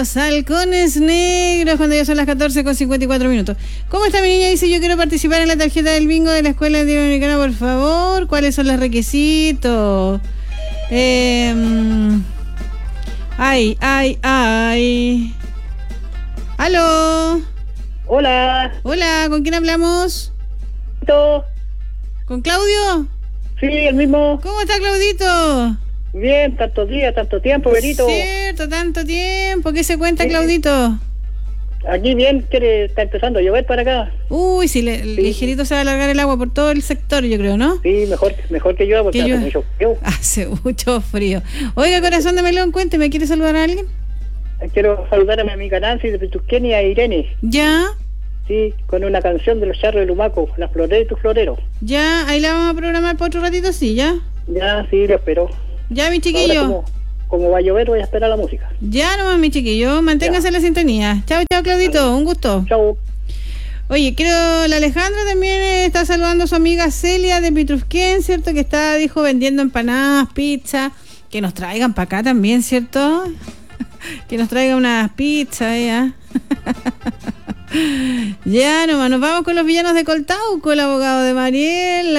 los halcones negros cuando ya son las 14:54. ¿Cómo está mi niña? Dice, yo quiero participar en la tarjeta del bingo de la Escuela Latinoamericana, por favor. ¿Cuáles son los requisitos? Ay. ¿Aló? Hola. Hola, ¿con quién hablamos? ¿Con Claudio? Sí, el mismo. ¿Cómo está, Claudito? Bien, tantos días, tanto tiempo, Benito. Cierto, tanto tiempo. ¿Qué se cuenta, Sí. Claudito? Aquí bien, está empezando a llover para acá. Uy, sí, ligerito se va a alargar el agua por todo el sector, yo creo, ¿no? Sí, mejor que llueva porque Que hace llueva. mucho frío. Hace mucho frío. Oiga, corazón de melón, cuénteme, ¿quiere saludar a alguien? Quiero saludar a mi amiga Nancy de Petusquén y a Irene. Ya, Sí, con una canción de los Charros de Lumaco, La Florera y tu Florero. ya, ahí la vamos a programar por otro ratito, sí, ya. Ya, sí, lo espero. Ya, mi Ahora, chiquillo. como va a llover, voy a esperar la música. Ya nomás, mi chiquillo, manténgase en la sintonía. Chao, Claudito, un gusto. Chau. Oye, creo la Alejandra también está saludando a su amiga Celia de Pitrusquén, ¿cierto? Que está, dijo, vendiendo empanadas, pizza. Que nos traigan para acá también, ¿cierto? Que nos traigan unas pizzas, ya. Ya nomás, nos vamos con los villanos de Coltauco, el abogado de Mariel.